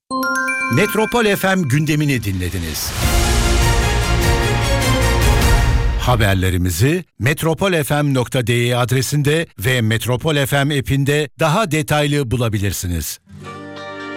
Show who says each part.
Speaker 1: Metropol FM gündemini dinlediniz. Haberlerimizi metropolfm.de adresinde ve Metropol FM app'inde daha detaylı bulabilirsiniz.